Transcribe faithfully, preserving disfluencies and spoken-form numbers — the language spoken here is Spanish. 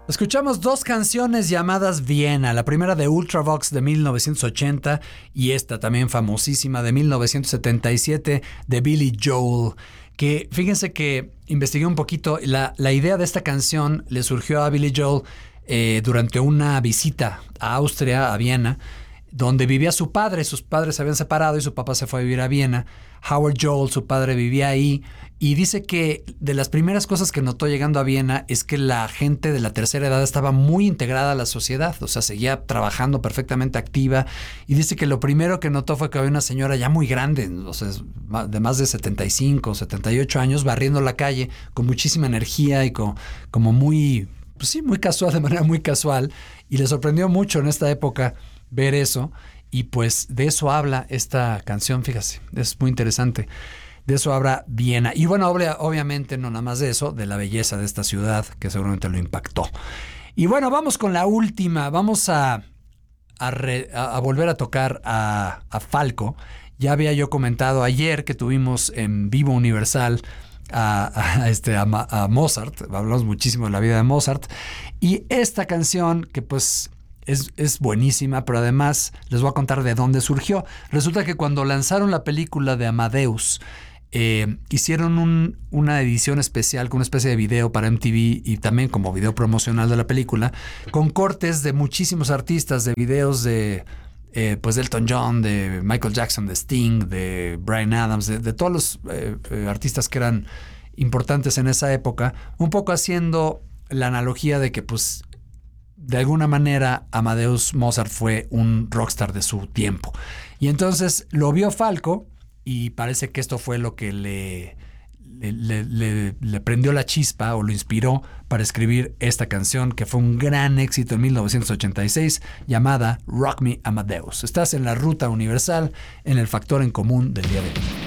Escuchamos dos canciones llamadas Viena, la primera de Ultravox de mil novecientos ochenta y esta también famosísima de mil novecientos setenta y siete de Billy Joel, que fíjense que investigué un poquito, la, la idea de esta canción le surgió a Billy Joel eh, durante una visita a Austria, a Viena, donde vivía su padre. Sus padres se habían separado y su papá se fue a vivir a Viena. Howard Joel, su padre, vivía ahí y dice que de las primeras cosas que notó llegando a Viena es que la gente de la tercera edad estaba muy integrada a la sociedad, o sea, seguía trabajando perfectamente activa, y dice que lo primero que notó fue que había una señora ya muy grande, o sea, de más de setenta y cinco, setenta y ocho años, barriendo la calle con muchísima energía y con, como muy, pues sí, muy casual, de manera muy casual, y le sorprendió mucho en esta época ver eso. Y pues de eso habla esta canción, fíjate, es muy interesante. De eso habla Viena. Y bueno, obvia, obviamente no nada más de eso, de la belleza de esta ciudad, que seguramente lo impactó. Y bueno, vamos con la última. Vamos a, a, re, a, a volver a tocar a, a Falco. Ya había yo comentado ayer que tuvimos en Vivo Universal a, a, este, a, a Mozart. Hablamos muchísimo de la vida de Mozart. Y esta canción que pues... Es, es buenísima, pero además les voy a contar de dónde surgió. Resulta que cuando lanzaron la película de Amadeus, eh, hicieron un, una edición especial con una especie de video para M T V y también como video promocional de la película, con cortes de muchísimos artistas, de videos de, eh, pues de Elton John, de Michael Jackson, de Sting, de Bryan Adams, de, de todos los eh, eh, artistas que eran importantes en esa época, un poco haciendo la analogía de que pues de alguna manera Amadeus Mozart fue un rockstar de su tiempo. Y entonces lo vio Falco y parece que esto fue lo que le, le, le, le, le prendió la chispa o lo inspiró para escribir esta canción que fue un gran éxito en mil novecientos ochenta y seis llamada Rock Me Amadeus. Estás en la ruta universal en el factor en común del día de hoy.